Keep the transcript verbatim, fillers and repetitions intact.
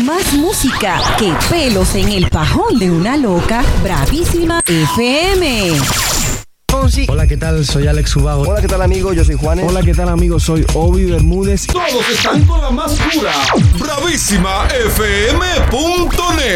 Más música que pelos en el pajón de una loca. Bravísima F M. Hola, ¿qué tal? Soy Alex Ubago. Hola, ¿qué tal, amigo? Yo soy Juanes. Hola, ¿qué tal, amigo? Soy Obi Bermúdez. Todos están con la más pura. Bravísima F M punto net.